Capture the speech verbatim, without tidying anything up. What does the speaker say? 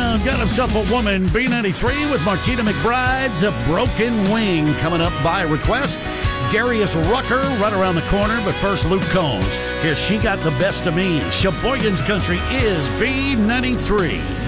Brown got himself a woman. B ninety-three with Martina McBride's A Broken Wing coming up by request. Darius Rucker right around the corner, but first Luke Combs. Here, She Got the Best of Me. Sheboygan's Country is B ninety-three.